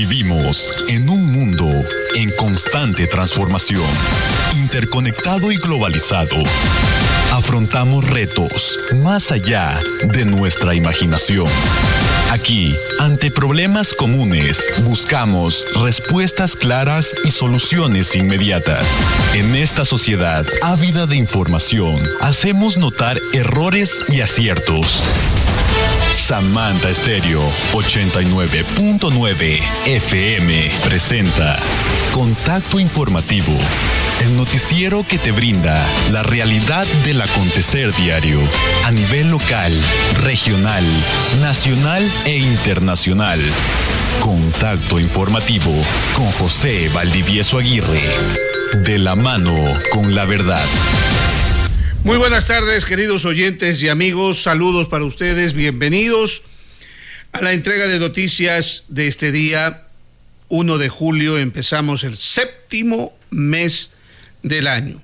Vivimos en un mundo en constante transformación, interconectado y globalizado. Afrontamos retos más allá de nuestra imaginación. Aquí, ante problemas comunes, buscamos respuestas claras y soluciones inmediatas. En esta sociedad ávida de información, hacemos notar errores y aciertos. Samantha Estéreo 89.9 FM presenta Contacto Informativo, el noticiero que te brinda la realidad del acontecer diario a nivel local, regional, nacional e internacional. Contacto Informativo con José Valdivieso Aguirre, de la mano con la verdad. Muy buenas tardes, queridos oyentes y amigos, saludos para ustedes, bienvenidos a la entrega de noticias de este día, 1 de julio, empezamos el 7º mes del año.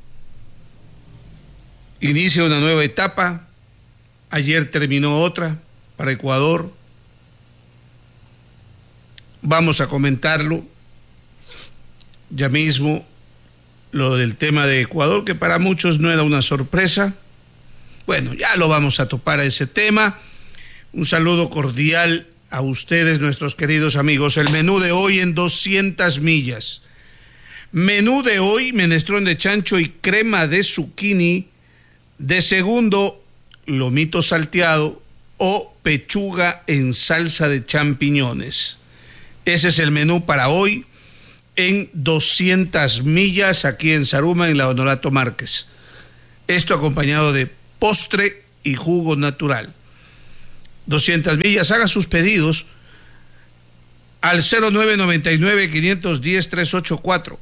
Inicia una nueva etapa, ayer terminó otra para Ecuador, vamos a comentarlo ya mismo. Lo del tema de Ecuador, que para muchos no era una sorpresa. Bueno, ya lo vamos a topar a ese tema. Un saludo cordial a ustedes, nuestros queridos amigos. El menú de hoy en 200 millas. Menú de hoy, menestrón de chancho y crema de zucchini. De segundo, lomito salteado o pechuga en salsa de champiñones. Ese es el menú para hoy en 200 millas aquí en Zaruma, en la Honorato Márquez. Esto acompañado de postre y jugo natural. 200 millas, haga sus pedidos al 0999-510-384.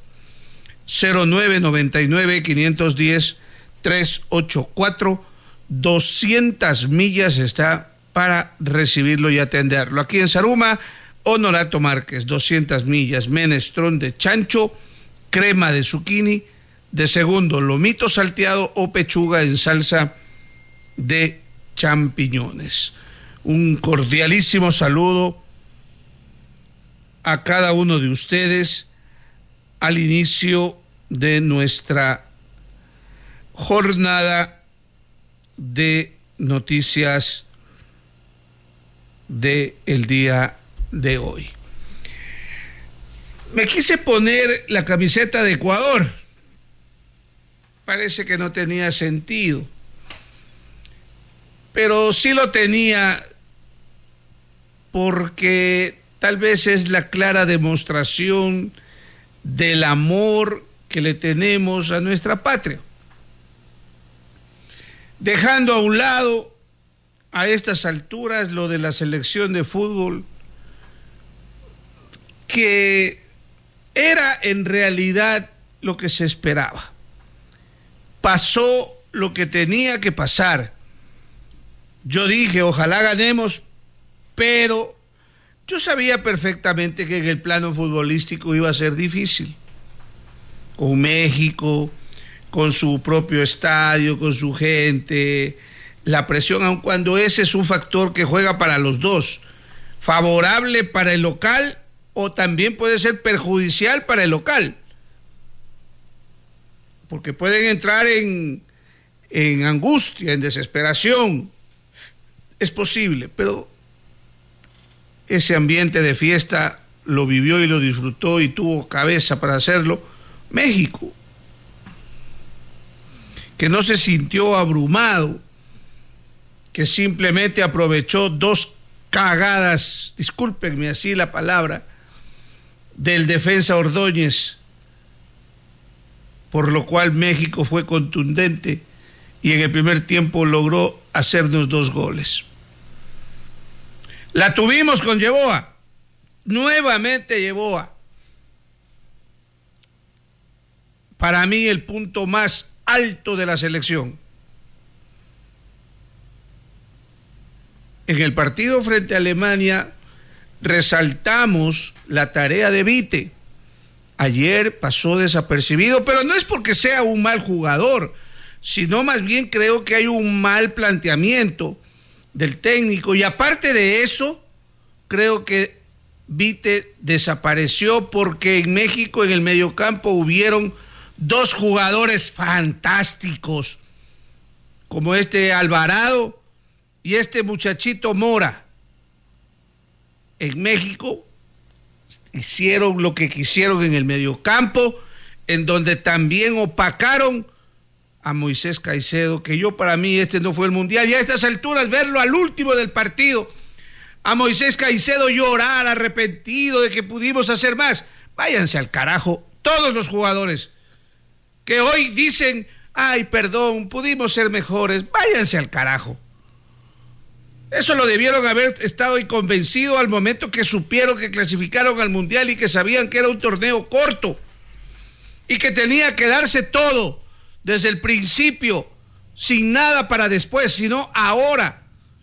0999-510-384. 200 millas está para recibirlo y atenderlo. Aquí en Zaruma, Honorato Márquez, 200 millas, menestrón de chancho, crema de zucchini, de segundo, lomito salteado o pechuga en salsa de champiñones. Un cordialísimo saludo a cada uno de ustedes al inicio de nuestra jornada de noticias del día de hoy. Me quise poner la camiseta de Ecuador. Parece que no tenía sentido, pero sí lo tenía, porque tal vez es la clara demostración del amor que le tenemos a nuestra patria. Dejando a un lado a estas alturas lo de la selección de fútbol, que era en realidad lo que se esperaba. Pasó lo que tenía que pasar. Yo dije, ojalá ganemos, pero yo sabía perfectamente que en el plano futbolístico iba a ser difícil. Con México, con su propio estadio, con su gente, la presión, aun cuando ese es un factor que juega para los dos, favorable para el local o también puede ser perjudicial para el local, porque pueden entrar en angustia, en desesperación. Es posible, pero ese ambiente de fiesta lo vivió y lo disfrutó y tuvo cabeza para hacerlo México, que no se sintió abrumado, que simplemente aprovechó dos cagadas, discúlpenme así la palabra, del defensa Ordóñez, por lo cual México fue contundente y en el primer tiempo logró hacernos 2 goles. La tuvimos con Yeboah, nuevamente Yeboah. Para mí el punto más alto de la selección. En el partido frente a Alemania resaltamos la tarea de Vite. Ayer pasó desapercibido, pero no es porque sea un mal jugador, sino más bien creo que hay un mal planteamiento del técnico, y aparte de eso, creo que Vite desapareció porque en México en el mediocampo hubieron dos jugadores fantásticos, como este Alvarado y este muchachito Mora. En México hicieron lo que quisieron en el mediocampo, en donde también opacaron a Moisés Caicedo, que para mí este no fue el mundial. Y a estas alturas verlo al último del partido, a Moisés Caicedo llorar arrepentido de que pudimos hacer más. Váyanse al carajo todos los jugadores que hoy dicen, ay, perdón, pudimos ser mejores. Váyanse al carajo. Eso lo debieron haber estado y convencido al momento que supieron que clasificaron al mundial y que sabían que era un torneo corto y que tenía que darse todo desde el principio, sin nada para después, sino ahora.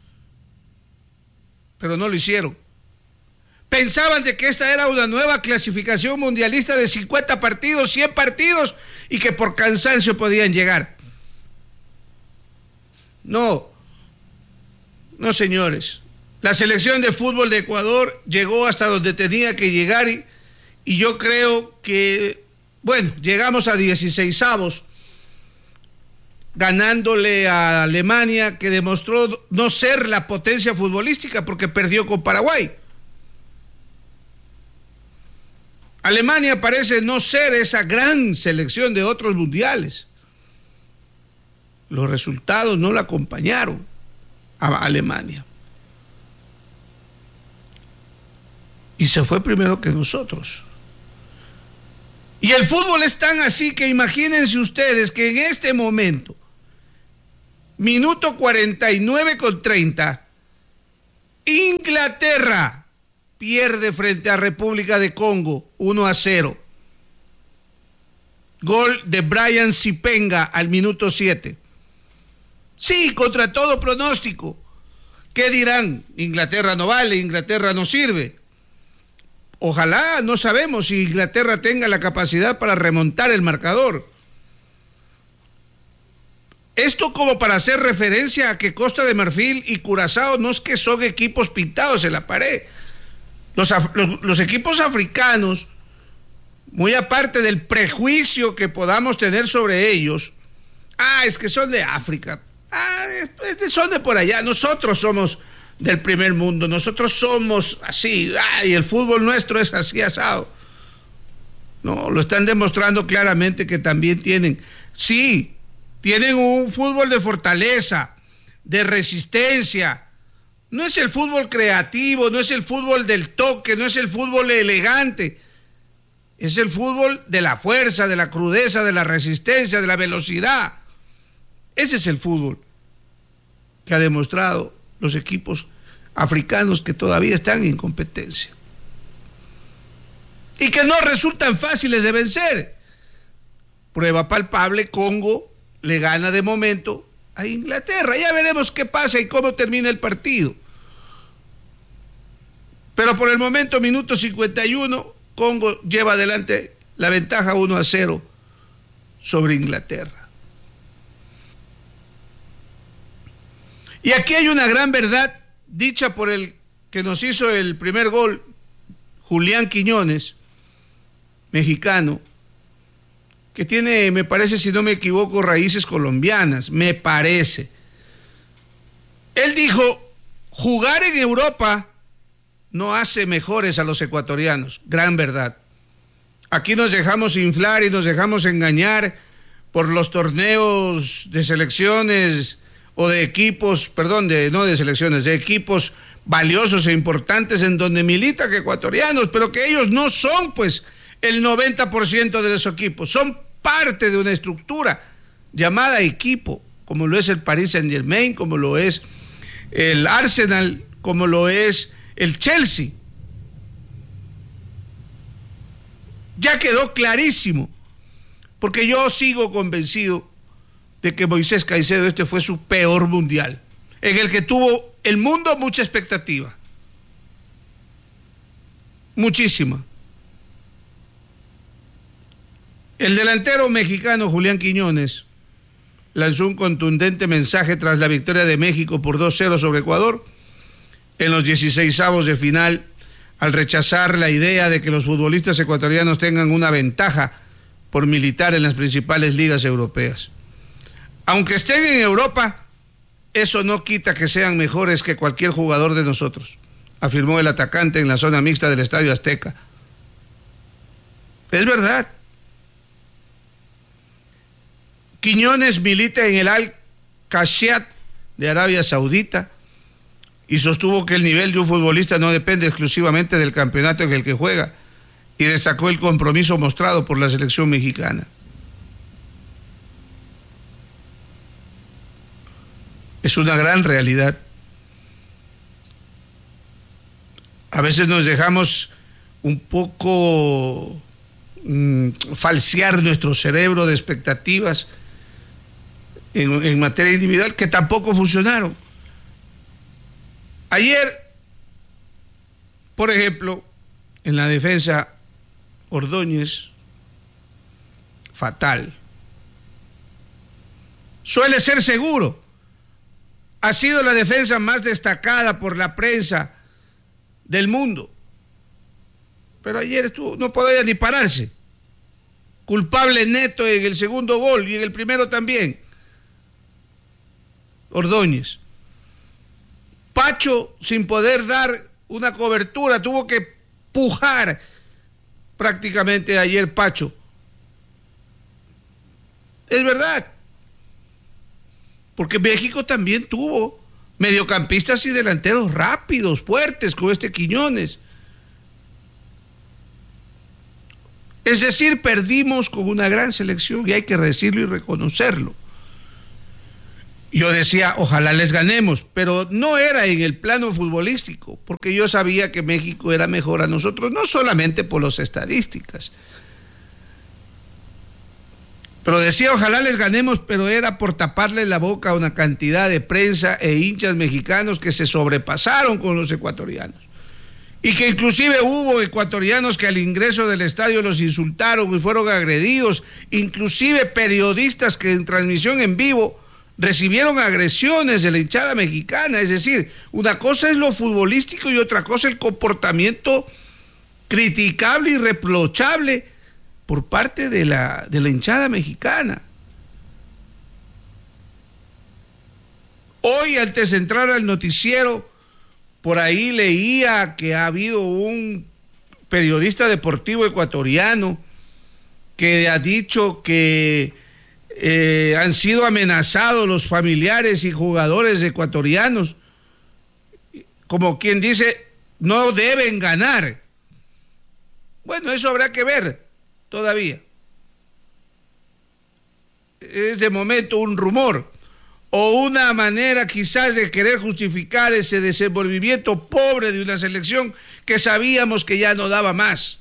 Pero no lo hicieron. Pensaban de que esta era una nueva clasificación mundialista de 50 partidos, 100 partidos, y que por cansancio podían llegar. No, señores. La selección de fútbol de Ecuador llegó hasta donde tenía que llegar y yo creo que, llegamos a 16avos, ganándole a Alemania, que demostró no ser la potencia futbolística porque perdió con Paraguay. Alemania parece no ser esa gran selección de otros mundiales. Los resultados no la acompañaron a Alemania. Y se fue primero que nosotros. Y el fútbol es tan así que imagínense ustedes que en este momento, minuto 49:30, Inglaterra pierde frente a República de Congo 1-0. Gol de Brian Sipenga al minuto 7. Sí, contra todo pronóstico. ¿Qué dirán? Inglaterra no vale, Inglaterra no sirve. Ojalá, no sabemos si Inglaterra tenga la capacidad para remontar el marcador. Esto como para hacer referencia a que Costa de Marfil y Curazao no es que son equipos pintados en la pared. Los equipos africanos, muy aparte del prejuicio que podamos tener sobre ellos, es que son de África, son de por allá, nosotros somos del primer mundo, nosotros somos así, y el fútbol nuestro es así asado. No, lo están demostrando claramente que también tienen un fútbol de fortaleza, de resistencia. No es el fútbol creativo, no es el fútbol del toque, no es el fútbol elegante. Es el fútbol de la fuerza, de la crudeza, de la resistencia, de la velocidad. Ese es el fútbol que ha demostrado los equipos africanos que todavía están en competencia. Y que no resultan fáciles de vencer. Prueba palpable, Congo le gana de momento a Inglaterra. Ya veremos qué pasa y cómo termina el partido. Pero por el momento, minuto 51, Congo lleva adelante la ventaja 1-0 sobre Inglaterra. Y aquí hay una gran verdad dicha por el que nos hizo el primer gol, Julián Quiñones, mexicano, que tiene, me parece, si no me equivoco, raíces colombianas, me parece. Él dijo, jugar en Europa no hace mejores a los ecuatorianos. Gran verdad. Aquí nos dejamos inflar y nos dejamos engañar por los torneos de selecciones o de equipos, de equipos valiosos e importantes en donde militan ecuatorianos, pero que ellos no son pues el 90% de los equipos, son parte de una estructura llamada equipo, como lo es el Paris Saint-Germain, como lo es el Arsenal, como lo es el Chelsea. Ya quedó clarísimo, porque yo sigo convencido de que Moisés Caicedo este fue su peor mundial, en el que tuvo el mundo mucha expectativa, muchísima. El delantero mexicano Julián Quiñones lanzó un contundente mensaje tras la victoria de México por 2-0 sobre Ecuador en los 16avos de final al rechazar la idea de que los futbolistas ecuatorianos tengan una ventaja por militar en las principales ligas europeas. Aunque estén en Europa, eso no quita que sean mejores que cualquier jugador de nosotros, afirmó el atacante en la zona mixta del Estadio Azteca. Es verdad. Quiñones milita en el Al-Qasiyat de Arabia Saudita y sostuvo que el nivel de un futbolista no depende exclusivamente del campeonato en el que juega, y destacó el compromiso mostrado por la selección mexicana. Es una gran realidad. A veces nos dejamos un poco falsear nuestro cerebro de expectativas en materia individual que tampoco funcionaron. Ayer, por ejemplo, en la defensa, Ordóñez, fatal. Suele ser seguro. Ha sido la defensa más destacada por la prensa del mundo. Pero ayer no podía ni pararse. Culpable neto en el segundo gol y en el primero también. Ordóñez. Pacho, sin poder dar una cobertura, tuvo que pujar prácticamente ayer Pacho. Es verdad. Porque México también tuvo mediocampistas y delanteros rápidos, fuertes, como este Quiñones. Es decir, perdimos con una gran selección y hay que decirlo y reconocerlo. Yo decía, ojalá les ganemos, pero no era en el plano futbolístico, porque yo sabía que México era mejor a nosotros, no solamente por las estadísticas. Pero decía, ojalá les ganemos, pero era por taparle la boca a una cantidad de prensa e hinchas mexicanos que se sobrepasaron con los ecuatorianos. Y que inclusive hubo ecuatorianos que al ingreso del estadio los insultaron y fueron agredidos, inclusive periodistas que en transmisión en vivo recibieron agresiones de la hinchada mexicana. Es decir, una cosa es lo futbolístico y otra cosa el comportamiento criticable y reprochable por parte de la hinchada mexicana. Hoy, antes de entrar al noticiero, por ahí leía que ha habido un periodista deportivo ecuatoriano que ha dicho que han sido amenazados los familiares y jugadores ecuatorianos, como quien dice, no deben ganar. Bueno, eso habrá que ver todavía. Es de momento un rumor o una manera quizás de querer justificar ese desenvolvimiento pobre de una selección que sabíamos que ya no daba más.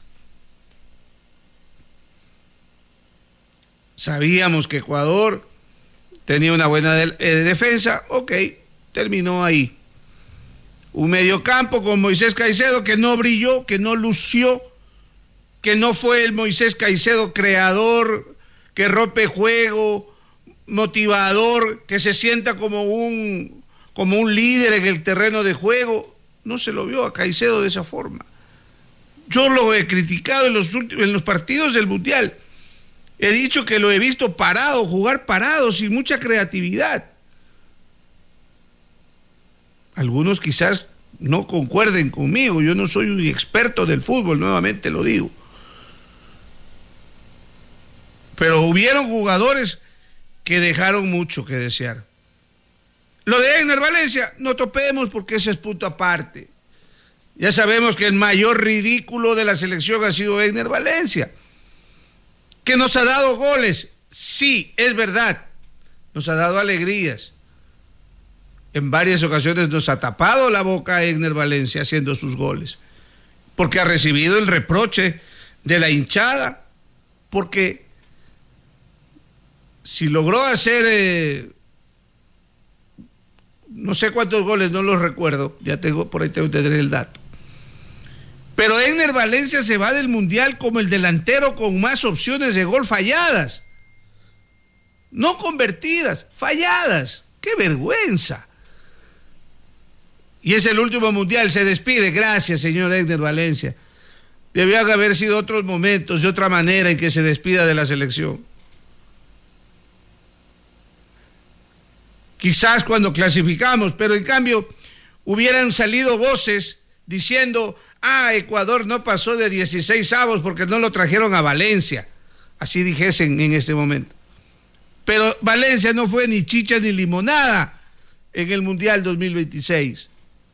Sabíamos que Ecuador tenía una buena defensa, ok, terminó ahí. Un mediocampo con Moisés Caicedo que no brilló, que no lució, que no fue el Moisés Caicedo creador, que rompe juego, motivador, que se sienta como un líder en el terreno de juego. No se lo vio a Caicedo de esa forma. Yo lo he criticado en los partidos del Mundial. He dicho que lo he visto parado, jugar parado, sin mucha creatividad. Algunos quizás no concuerden conmigo, yo no soy un experto del fútbol, nuevamente lo digo. Pero hubieron jugadores que dejaron mucho que desear. Lo de Egner Valencia, no topemos porque ese es punto aparte. Ya sabemos que el mayor ridículo de la selección ha sido Egner Valencia. Que nos ha dado goles, sí, es verdad, nos ha dado alegrías. En varias ocasiones nos ha tapado la boca a Egner Valencia haciendo sus goles, porque ha recibido el reproche de la hinchada, porque si logró hacer no sé cuántos goles, no los recuerdo, ya tengo, por ahí tengo que tener el dato. Pero Egner Valencia se va del Mundial como el delantero con más opciones de gol falladas. No convertidas, falladas. ¡Qué vergüenza! Y es el último mundial, se despide. Gracias, señor Egner Valencia. Debió haber sido otros momentos, de otra manera en que se despida de la selección. Quizás cuando clasificamos, pero en cambio hubieran salido voces diciendo, Ecuador no pasó de 16avos porque no lo trajeron a Valencia. Así dijesen en este momento. Pero Valencia no fue ni chicha ni limonada en el Mundial 2026.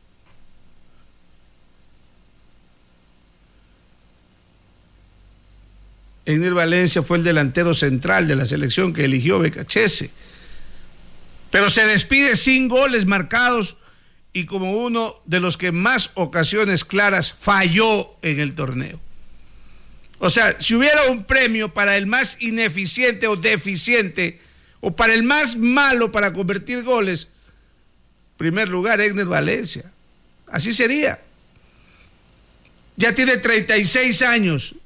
Egner Valencia fue el delantero central de la selección que eligió Becachese. Pero se despide sin goles marcados y como uno de los que más ocasiones claras falló en el torneo. O sea, si hubiera un premio para el más ineficiente o deficiente, o para el más malo para convertir goles, en primer lugar, Egner Valencia. Así sería. Ya tiene 36 años.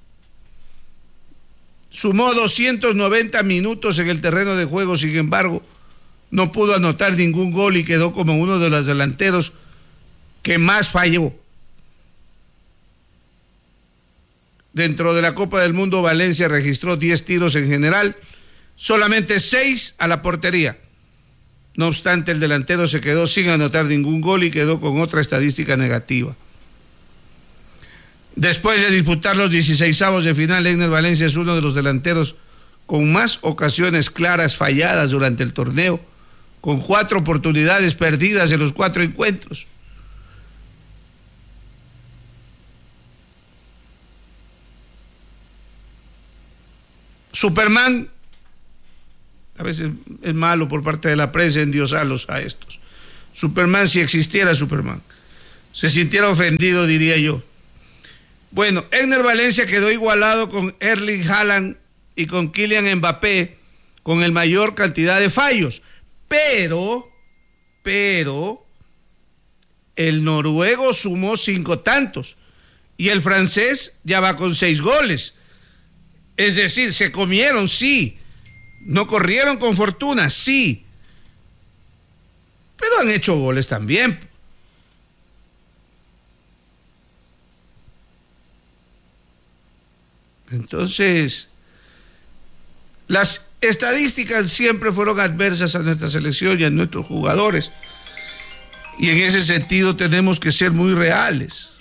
Sumó 290 minutos en el terreno de juego, sin embargo, no pudo anotar ningún gol y quedó como uno de los delanteros que más falló. Dentro de la Copa del Mundo, Valencia registró 10 tiros en general, solamente 6 a la portería. No obstante, el delantero se quedó sin anotar ningún gol y quedó con otra estadística negativa. Después de disputar los 16avos de final, Egner Valencia es uno de los delanteros con más ocasiones claras falladas durante el torneo, con 4 oportunidades perdidas en los 4 encuentros. Superman, a veces es malo por parte de la prensa endiosarlos a estos. Superman, si existiera Superman, se sintiera ofendido, diría yo. Bueno, Egner Valencia quedó igualado con Erling Haaland y con Kylian Mbappé con el mayor cantidad de fallos. Pero, el noruego sumó 5 tantos y el francés ya va con 6 goles. Es decir, se comieron, sí. No corrieron con fortuna, sí. Pero han hecho goles también. Entonces, las estadísticas siempre fueron adversas a nuestra selección y a nuestros jugadores. Y en ese sentido tenemos que ser muy reales.